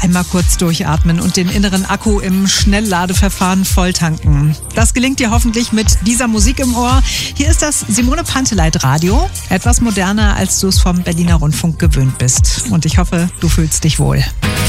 Einmal kurz durchatmen und den inneren Akku im Schnellladeverfahren volltanken. Das gelingt dir hoffentlich mit dieser Musik im Ohr. Hier ist das Simone Panteleit Radio. Etwas moderner, als du es vom Berliner Rundfunk gewöhnt bist. Und ich hoffe, du fühlst dich wohl.